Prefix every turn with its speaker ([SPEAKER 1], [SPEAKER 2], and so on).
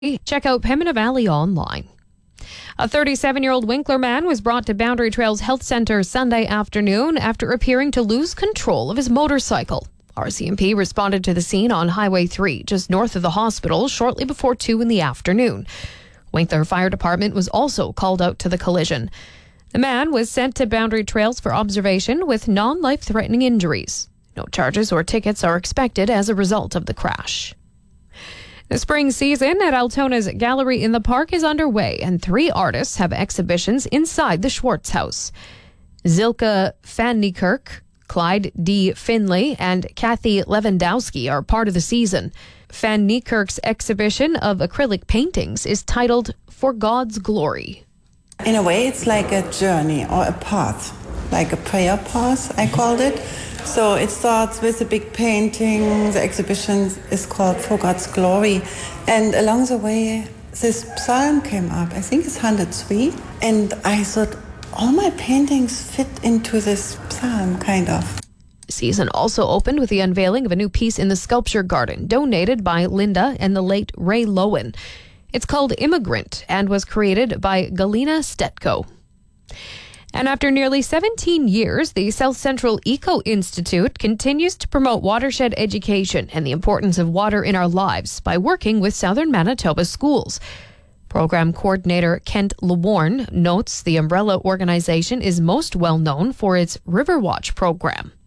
[SPEAKER 1] Check out Pembina Valley online. A 37-year-old Winkler man was brought to Boundary Trails Health Centre Sunday afternoon after appearing to lose control of his motorcycle. RCMP responded to the scene on Highway 3, just north of the hospital, shortly before 2 in the afternoon. Winkler Fire Department was also called out to the collision. The man was sent to Boundary Trails for observation with non-life-threatening injuries. No charges or tickets are expected as a result of the crash. The spring season at Altona's Gallery in the Park is underway, and 3 artists have exhibitions inside the Schwartz House. Zilka van Niekerk, Clyde D. Finlay, and Kathy Lewandowski are part of the season. Van Niekerk's exhibition of acrylic paintings is titled For God's Glory.
[SPEAKER 2] In a way, it's like a journey or a path, like a prayer path, I called it. So it starts with a big painting. The exhibition is called For God's Glory. And along the way, this psalm came up. I think it's 103. And I thought, all my paintings fit into this psalm, kind of.
[SPEAKER 1] The season also opened with the unveiling of a new piece in the Sculpture Garden, donated by Linda and the late Ray Lowen. It's called Immigrant and was created by Galina Stetko. And after nearly 17 years, the South Central Eco Institute continues to promote watershed education and the importance of water in our lives by working with Southern Manitoba schools. Program coordinator Kent Lewarne notes the umbrella organization is most well known for its Riverwatch program.